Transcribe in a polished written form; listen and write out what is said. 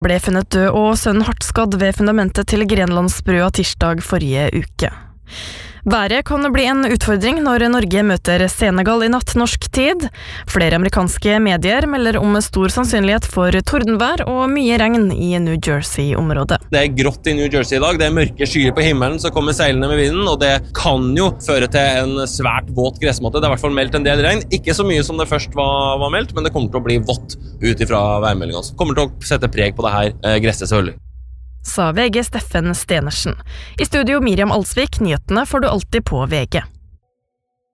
Ble funnet død og sønnen hardt skadd ved fundamentet til Grenlandsbrua tirsdag forrige uke. Været kan bli en utfordring når Norge møter Senegal i natt norsk tid. Flere amerikanske medier melder om stor sannsynlighet for tordenvær og mye regn i New Jersey-området. Det grått i New Jersey i dag, det mørke skyer på himmelen som kommer seilende med vinden, og det kan jo føre til en svært våt gressmatte. Det I hvert fall meldt en del regn, ikke så mye som det først var meldt, men det kommer til å bli vått ut ifra værmeldingen. Så kommer til å sette preg på det her gresset selvfølgelig. Sa VG Steffen Stenersen. I studio Miriam Alsvik, nyhetene får du alltid på VG.